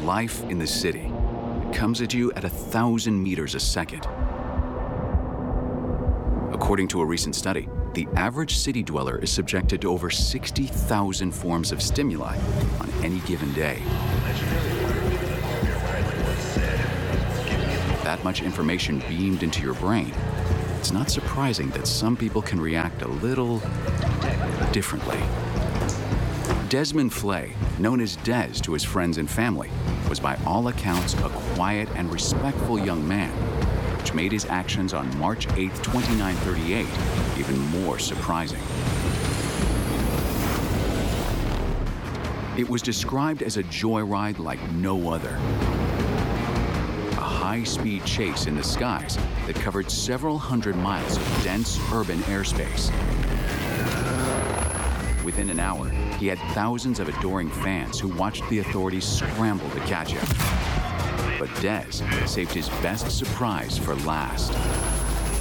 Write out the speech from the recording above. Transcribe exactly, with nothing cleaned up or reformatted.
life in the city. It comes at you at a thousand meters a second. According to a recent study, the average city dweller is subjected to over sixty thousand forms of stimuli on any given day. That much information beamed into your brain, it's not surprising that some people can react a little differently. Desmond Flay, known as Des to his friends and family, was by all accounts a quiet and respectful young man, which made his actions on March eighth, twenty-nine thirty-eight even more surprising. It was described as a joyride like no other. A high-speed chase in the skies that covered several hundred miles of dense urban airspace. Within an hour, he had thousands of adoring fans who watched the authorities scramble to catch him. But Des saved his best surprise for last.